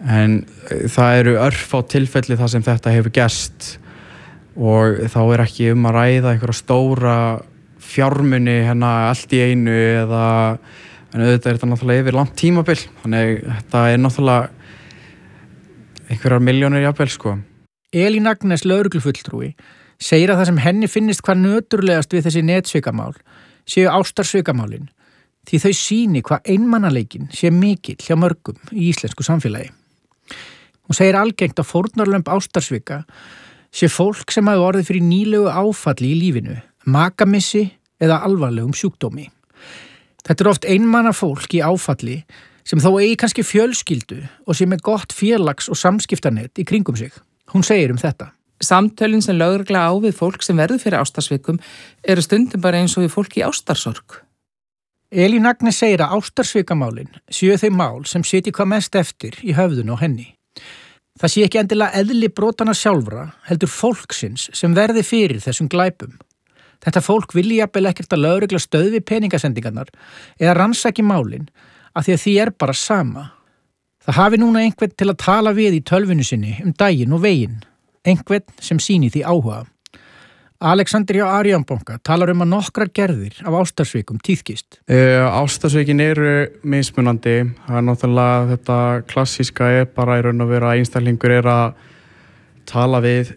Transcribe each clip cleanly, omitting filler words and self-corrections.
en það eru örfá tilfelli þar sem þetta hefur gerst og þá ekki að ræða einhverja stóra fjármuni allt í einu eða en auðvitað þetta náttúrulega yfir langt tímabil þannig þetta náttúrulega einhverjar milljónir jafnvel sko. Elín Agnes lögreglufulltrúi segir að það sem henni finnist hvað nöturlegast við þessi netsvikamál séu ástarsvikamálin því þau sýni hvað einmannaleikin sé mikill hjá mörgum í íslensku samfélagi. Hún segir algengt að fórnarlömb ástarsvika sé fólk sem hafi orðið fyrir nýlegu áfalli í lífinu, makamissi eða alvarlegum sjúkdómi. Þetta oft einmanna fólk í áfalli sem þó eigi kannski fjölskyldu og sem gott félags- og samskiptanet í kringum sig. Hún segir þetta. Samtölin sem lögregla á við fólk sem verður fyrir ástarsvikum eru stundum bara eins og við fólk í ástarsorg. Elín Agnes segir að ástarsvikamálin séu þau mál sem sitji hvað mest eftir í höfðun á henni. Það sé ekki endilega eðli brotana sjálfra, heldur fólksins sem verði fyrir þessum glæpum. Þetta fólk vilji jafnvel ekkert að lögregla stöðvi peningasendingarnar eða rannsaki málin af því að bara sama. Það hafi núna einhvern til að tala við í tölvunu sinni daginn og veginn, einhvern sem sýni því áhuga. Alexander hjá Arion banka talar að nokkrar gerðir af ástarsvikum tíðkist. Ástarsvikin eru mismunandi. Það náttúrulega þetta klassíska bara í raun og vera að einstaklingur að tala við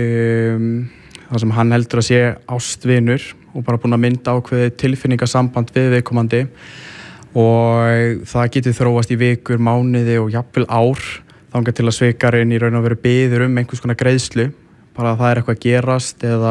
það sem hann heldur að sé ástvinur og bara búin að mynda ákveðið tilfinningasamband við viðkomandi og það getur þróast í vikur, mánuði og jafnvel ár þangað til að svikarinn í raun og veru biður einhvers konar greiðslu bara að það eitthvað að gerast eða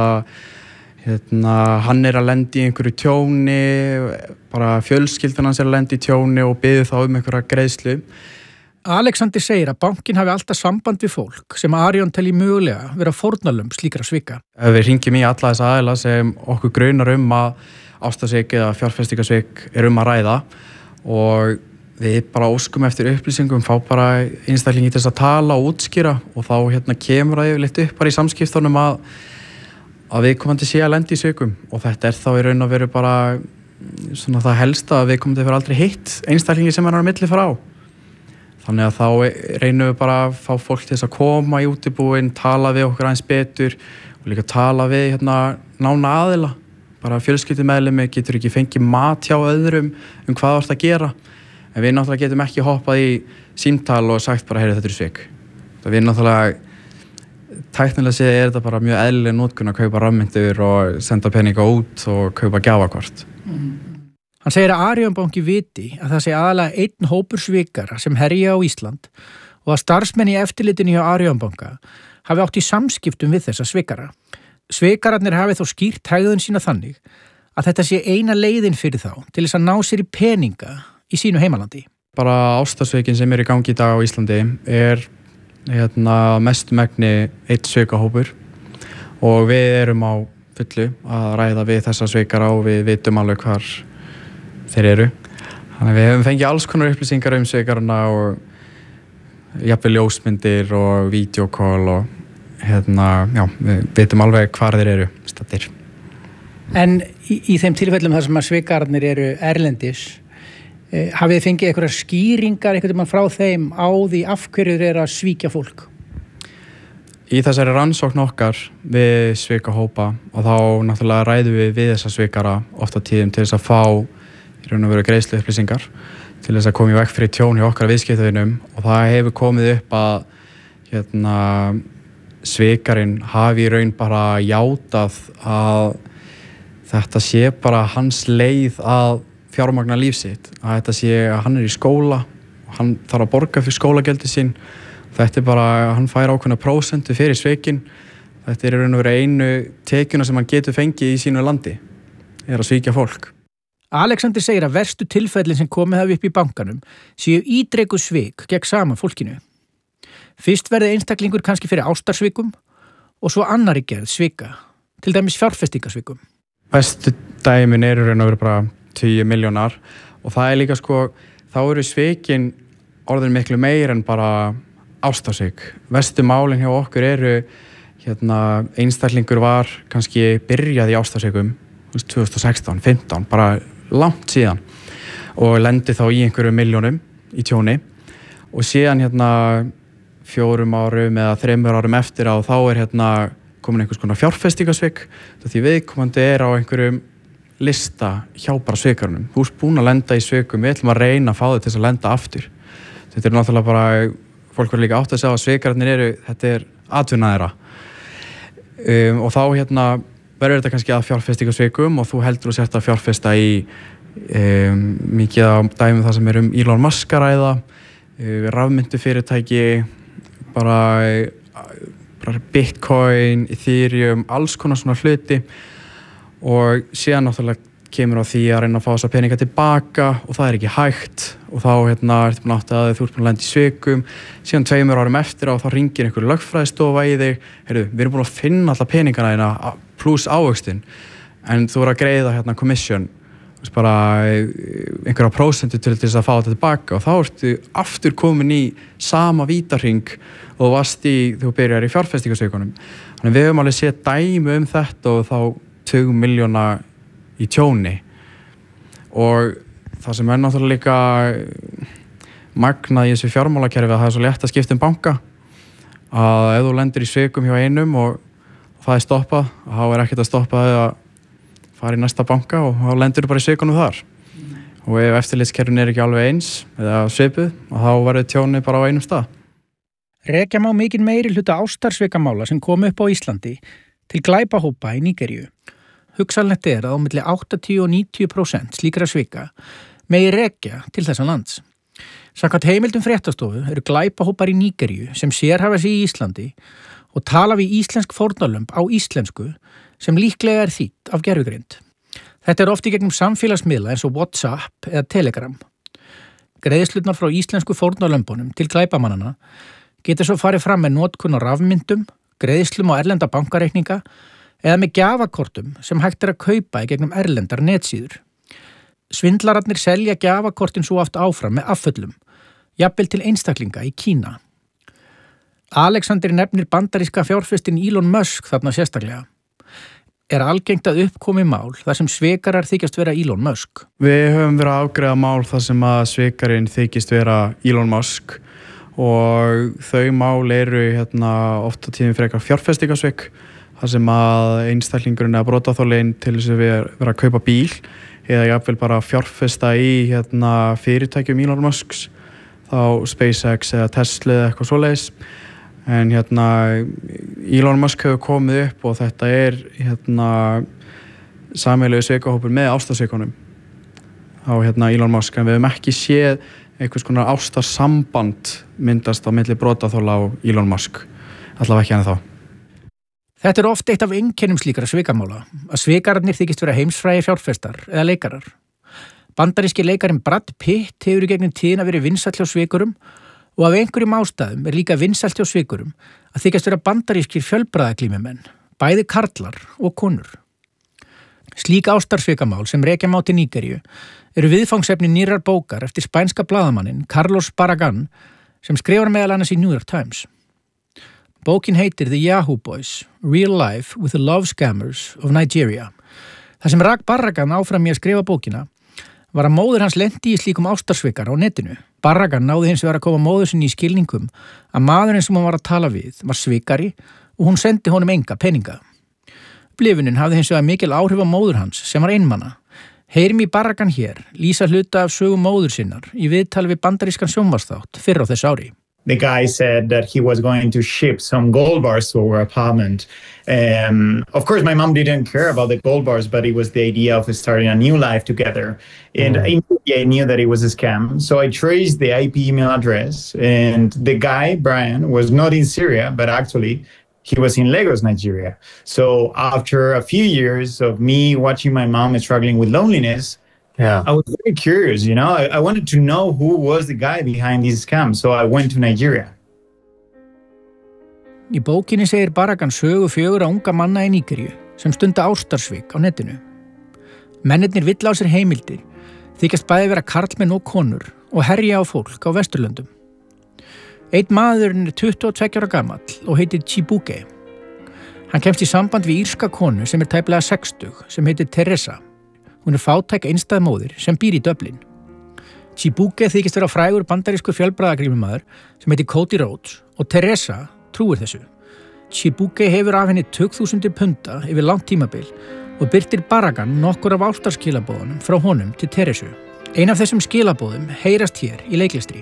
hann að lenda í einhverju tjóni, bara fjölskyldan hans að lenda í tjóni og biður þá einhverja greiðslu. Alexander segir að bankinn hafi alltaf samband við fólk sem Arion telji mögulega vera fórnarlömb slíkra svika. Ef við hringjum í alla þessa aðila sem okkur grunar að ástarsvik eða fjárfestingasvik að ræða og við bara óskum eftir upplýsingum, fá bara einstaklingi til þess að tala og útskýra og þá kemur það yfirleitt upp bara í samskiptunum að viðkomandi sé að lenda í svikum og þetta þá í raun og veru bara svona það helsta að viðkomandi fyrir aldrei hitt einstaklingi sem á milli frá. Þannig að þá reynum við bara að fá fólk til þess að koma í útibúin, tala við okkur aðeins betur og líka tala við nána aðila. Bara fjölskyldumeðlimi getur ekki fengið mat hjá öðrum hvað þú ert að gera. En við náttúrulega getum ekki hoppað í símtal og sagt bara, þetta svik. Það við náttúrulega, tæknilega séð þetta bara mjög eðlileg notkun að kaupa rafmyntir og senda peninga út og kaupa gjafakort. Hann segir að Arion banki viti að það sé aðalega einn hópur svikara sem herja á Ísland og að starfsmenn í eftirlitinu hjá Arion banka hafi átt í samskiptum við þessa svikara. Svikararnir hafi þó skýrt hegðun sína þannig að þetta sé eina leiðin fyrir þá til þess að ná sér í peninga í sínu heimalandi. Bara ástarsvikin sem í gangi í dag á Íslandi mestu megni einn svikahópur og við erum á fullu að ræða við þessa svikara og við vitum alveg hvar þeir eru. Þannig að við hefum fengið alls konar upplýsingar svikarana og jafnvel ljósmyndir og vídeokól og við vitum alveg hvar þeir eru staddir. En í þeim tilfellum þar sem að svikararnir eru erlendis hafið þið fengið einhverjar skýringar einhvern veginn frá þeim á því af hverju þeir að svíkja fólk? Í þessari rannsókn okkar við svikahópa og þá náttúrulega ræðum við þessa svikara oft á tíðum til þess að fá í raun og veru greiðslu upplýsingar til þess að koma í veg fyrir tjón hjá okkar viðskiptavinum og það hefur komið upp að svikarinn hafi í raun bara játað að þetta sé bara hans leið að fjármagna líf sitt, að þetta sé að hann í skóla og hann þarf að borga fyrir skólagjöldin sín. Þetta bara, hann fær ákveðna prósentu fyrir svikin. Þetta í raun og veru einu tekjuna sem hann getur fengið í sínu landi, að svíkja fólk. Alexander segir að verstu tilfellin sem komið hafi upp í bankanum séu ídreikuð svik gegn sama fólkinu. Fyrst verði einstaklingur kannski fyrir ástarsvikum og svo annarri gerð svika, til dæmis fjárfestingasvikum. Bestu dæmin eru raun og veru bara 10 milljónar og það líka þá eru svikin orðin miklu meir en bara ástarsvik. Verstu málin hjá okkur eru einstaklingur var kannski byrjað í ástarsvikum 2016, 15, bara langt síðan og lendi þá í einhverju milljónum í tjóni og síðan 4 árum eða 3 árum eftir á þá komin einhvers konar fjárfestingasvik því viðkomandi á einhverjum lista hjá bara svikarunum. Þú ert búin að lenda í svikum, við ætlum að reyna að fá þau til þess að lenda aftur. Þetta náttúrulega bara, fólk verður líka átt að segja að svikararnir þetta atvinna þeirra. Og þá verður þetta kannski að fjárfestingasvikum og þú heldur að sért að fjárfesta í mikið á dæmum það sem Elon Musk að ræða, rafmyntufyrirtæki, bara Bitcoin, Ethereum, alls konar svona hluti og síðan náttúrulega kemur á því að reyna að fá þessa peninga tilbaka og það ekki hægt og þá ertu búin átt að þú ert búin að lenda í svikum síðan 2 árum eftir og þá ringir einhver lögfræðistofa í þig við erum búin að finna alla peningana pluss ávöxtin en þú að greiða commission bara einhverja prósentu til þess að fá þetta tilbaka og þá ertu aftur komin í sama vítarhring og þú byrjar í fjárfestingasvikunum þannig við höfum alveg séð dæmi þetta og þá 20 milljóna í tjóni og það sem náttúrulega líka magnað í þessu fjármálakerfi að það svo létt að skipta banka að ef þú lendir í svikum hjá einum og það stoppað þá ekkert að stoppa þau að fara í næsta banka og þá lendir þú bara í svikunum þar og ef eftirlitskerfin ekki alveg eins eða svipuð og þá verður tjóni bara á einum stað. Rekja má mikinn meiri hluta ástarsvikamála sem kom upp á Íslandi til glæpahópa í Nígeríu. Hugsanlegt að á milli 80 og 90% slíkra svika megi rekja til þessa lands. Samkvæmt heimildum fréttastofu eru glæpahópar í Nígeríu sem sérhæfa sig í Íslandi og tala við íslensk fórnarlömb á íslensku sem líklega þýtt af gervigreind. Þetta oft í gegnum samfélagsmiðla eins og WhatsApp eða Telegram. Greiðslurnar frá íslensku fórnarlömbunum til glæpamannana getur svo farið fram með notkun á rafmyndum, greiðslum á erlenda bankareikninga eða með gjafakortum sem hægt að kaupa í gegnum erlendar netsíður. Svindlararnir selja gjafakortin svo oft áfram með afföllum, jafnvel til einstaklinga í Kína. Alexander nefnir bandaríska fjárfestin Elon Musk þarna sérstaklega. Algengt að uppkomi mál þar sem svikarar þykjast vera Elon Musk? Við höfum verið að afgreiða mál þar sem að svikarinn þykjast vera Elon Musk og þau mál eru oft á tíðum frekar fjárfestingasvik þar sem að einstaklingurinn eða brotaþolinn til þess að vera að kaupa bíl eða jafnvel bara fjárfesta í fyrirtækjum Elon Musks þá SpaceX eða Tesla eða eitthvað svoleiðis en Elon Musk hefur komið upp og þetta sameiginlegu svikahópur með ástarsvikunum á Elon Musk en við höfum ekki séð einhvers konar ástarsamband myndast á milli brotaþola og Elon Musk allavega ekki ennþá. Þetta oft eitt af einkennum slíkra svikamála, að svikararnir þykist vera heimsfrægir fjárfestar eða leikarar. Bandaríski leikarinn Brad Pitt hefur í gegnum tíðina verið vinsæll hjá svikurum og af einhverjum ástæðum líka vinsælt hjá svikurum að þykjast vera bandarískir fjölbragðaglímumenn, bæði karlar og konur. Slík ástarsvikamál sem rekja má til Nígeríu eru viðfangsefni nýrrar bókar eftir spænska blaðamanninn Carlos Barragán sem skrifar meðal annars í New York Times. Bókin heitir The Yahoo Boys, Real Life with the Love Scammers of Nigeria. Það sem rak Barragán áfram í að skrifa bókina var að móðir hans lenti í slíkum ástarsvikar á netinu. Barragán náði hins vegar að koma móður sinni í skilningum að maðurinn sem hún var að tala við var svikari og hún sendi honum enga peninga. Upplifunin hafði hins vegar mikil áhrif á móður hans sem var einmana. Heyrim í Barragán hér lýsa hluta af sögu móður sinnar í viðtali við bandarískan sjónvarpsþátt fyrr á þessu ári. The guy said that he was going to ship some gold bars to our apartment. Of course, my mom didn't care about the gold bars, but it was the idea of starting a new life together. And I knew that it was a scam. So I traced the IP email address. And the guy, Brian, was not in Syria, but actually he was in Lagos, Nigeria. So after a few years of me watching my mom struggling with loneliness, I was very curious, I wanted to know who was the guy behind this scam, so I went to Nigeria. Í bókinni segir Barragán sögu 4 unga manna í Nígeríu sem stunda ástarsvik á netinu. Mennirnir vill á sér heimildir, þykjast bæði vera karlmenn og konur og herja á fólk á Vesturlöndum. Einn maðurinn 22 ára gamall og heitir Chibuke. Hann kemst í samband við írska konu sem tæplega 60 sem heitir Teresa. Hún fátæk einstæð móðir sem býr í Dublin. Chibuke þykist vera frægur bandarískur fjölbragðagrímumaður sem heitir Cody Rhodes og Teresa trúir þessu. Chibuke hefur af henni 2000 punda yfir langt tímabil og birtir Baragan nokkur af ástarskilabóðunum frá honum til Teresu. Ein af þessum skilabóðum heyrast hér í leiklistri.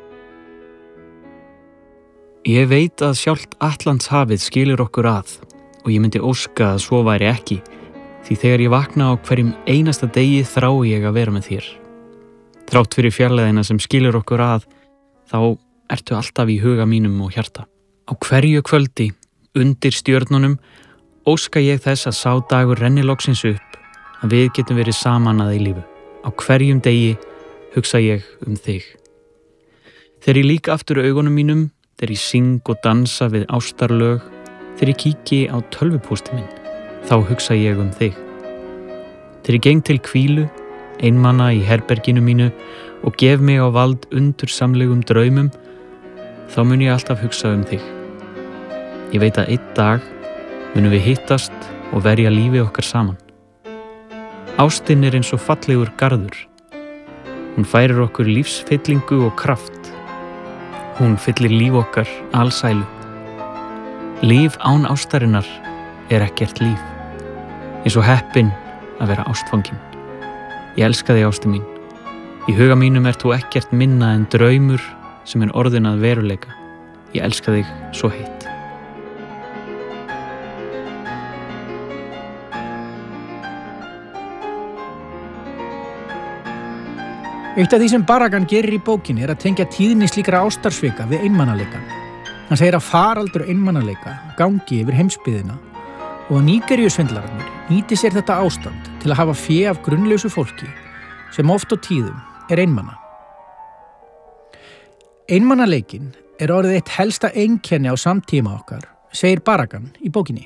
Ég veit að sjálft Atlantshafið skilur okkur að og ég myndi óska að svo væri ekki, því þegar ég vakna á hverjum einasta degi þrái ég að vera með þér. Þrátt fyrir fjarlæðina sem skilur okkur að, þá ertu alltaf í huga mínum og hjarta. Á hverju kvöldi, undir stjörnunum, óska ég þess að sá dagur renni loksins upp, að við getum verið saman að eilífu. Á hverjum degi hugsa ég þig. Þegar ég líka aftur augunum mínum, þegar ég syng og dansa við ástarlög, þegar ég kíki á tölvupósti minn, þá hugsa ég þig. Þegar ég geng til hvílu, einmana í herberginu mínu og gef mig á vald undursamlegum draumum, þá mun ég alltaf hugsa þig. Ég veit að einn dag munum við hittast og verja lífi okkar saman. Ástin er eins og fallegur garður. Hún færir okkur lífsfyllingu og kraft. Hún fyllir líf okkar alsælu. Líf án ástarinnar er ekkert líf. Eins og heppin að vera ástfangin. Ég elska þig, ástin mín. Í huga mínum ert þú ekkert minna en draumur sem er orðin að veruleika. Ég elska þig svo heitt. Eitt af því sem Baragan gerir í bókinni er að tengja tíðni slíkra ástarsvika við einmanaleikann. Hann segir að faraldur einmanaleika gangi yfir heimsbyggðina og að Nígeríusvindlararnir nýti sér þetta ástand til að hafa fé af grunnlausu fólki sem oft á tíðum er einmana. Einmanaleikinn er orðið eitt helsta einkenni á samtíma okkar, segir Baragan í bókinni.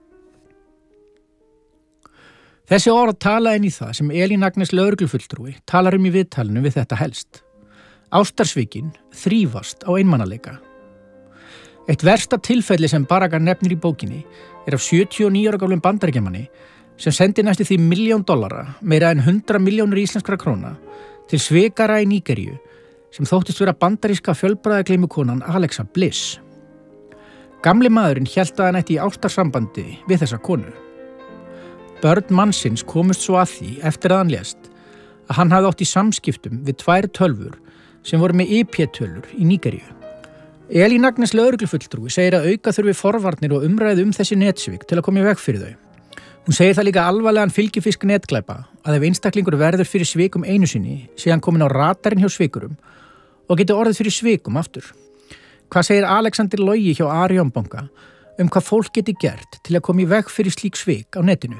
Þessi orð tala inn í það sem Elín Agnes lögreglufulltrúi talar í viðtalinu við þetta helst. Ástarsvikin þrífast á einmanaleika. Eitt versta tilfelli sem Baragan nefnir í bókinni er af 79 ára gamlum Bandaríkjamanni sem sendi næstu því $1 milljón, meira en 100 milljónir íslenskra króna, til svikara í Nígeríu sem þóttist vera bandaríska fjölbragðagleymukonan Alexa Bliss. Gamli maðurinn hélt að hann ætti í ástarsambandi við þessa konu. Börn mannsins komust svo að því eftir að hann lést að hann hafði átt í samskiptum við 2 tölvur sem voru með IP-tölur í Nígeríu. Elín Agnes lögreglufulltrúi segir að auka þurfi forvarnir og umræðu þessi netsvik til að koma í veg fyrir þau. Hún segir það líka alvarlegan fylgifisk netglæpa að ef einstaklingur verður fyrir svikum einu sinni sé hann komin á radarinn hjá svikurum og getur orðið fyrir svikum aftur. Hvað segir Alexander Logi hjá Arion banka hvað fólk geti gert til að koma í veg fyrir slík svik á netinu?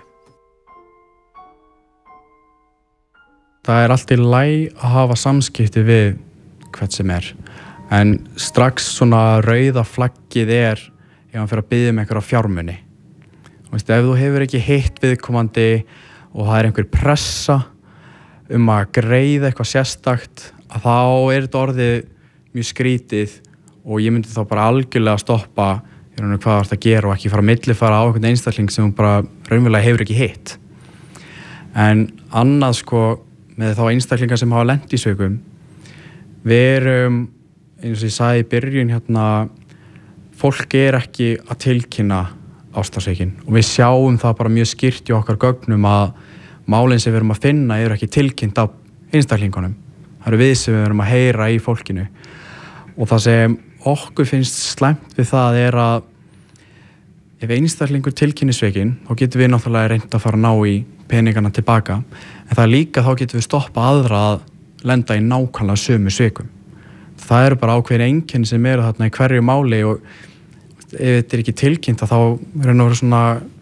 Það er allt í lagi að hafa samskipti við hvert sem er. En strax svona rauða flaggið er ef hann fer að biðja einhverja fjármuni. Ef þú hefur ekki hitt viðkomandi og það er einhver pressa að greiða eitthvað sérstakt, að þá er þetta orðið mjög skrítið og ég myndi þá bara algjörlega stoppa hvað þú ert að gera og ekki fara að millifara á einhvern einstakling sem hún bara raunverulega hefur ekki hitt. En annað með þá einstaklingar sem hafa lent í svikum, við erum, eins og ég sagði í byrjun fólk er ekki að tilkynna ástarsvikin og við sjáum það bara mjög skýrt í okkar gögnum að málin sem við erum að finna eru ekki tilkynnt á einstaklingunum. Það eru við sem við erum að heyra í fólkinu og það sem okkur finnst slæmt við það er að ef einstaklingur tilkynni svikin þá getum við náttúrulega reynt að fara að ná í peningana tilbaka, en það er líka þá getum við stoppa aðra að lenda í nákvæmlega sömu svikum. Það eru bara ákveðin einkenni sem eru þarna í hverju máli og ef þetta er ekki tilkynnt þá er það svona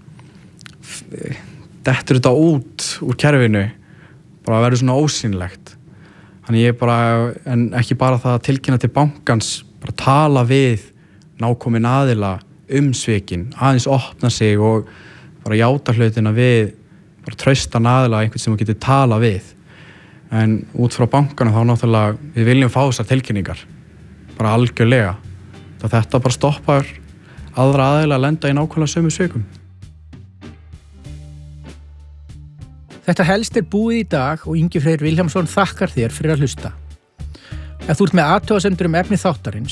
dettur þetta út úr kerfinu, bara verður svona ósýnilegt. Þannig ég bara, en ekki bara það að tilkynna til bankans, bara tala við nákomin aðila svikin, aðeins opna sig og bara játa hlutina við, bara trausta aðila einhvern sem þú getur tala við. En út frá bankanum þá náttúrulega, við viljum fá þessar tilkynningar, bara algjörlega. Þetta bara stoppar aðra aðila að lenda í nákvæmlega sömu svikum. Þetta helst búið í dag og Ingi Freyr Vilhjálmsson þakkar þér fyrir að hlusta. Ef þú ert með athugasemdir efni þáttarins